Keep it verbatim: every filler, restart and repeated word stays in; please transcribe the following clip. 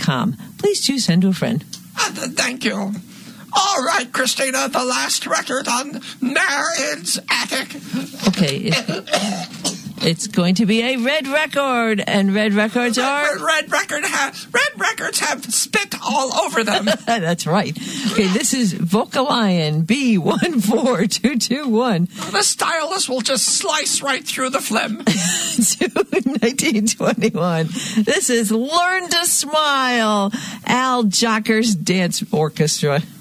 com. Please do send to a friend. Uh, thank you. All right, Christina, the last record on Marin's Attic. Okay. It, it's going to be a red record, and red records are... Red, red, record ha- red records have spit all over them. That's right. Okay, this is Vocalion B one four two two one. The stylus will just slice right through the phlegm. June nineteen twenty-one. This is Learn to Smile, Al Jocker's Dance Orchestra.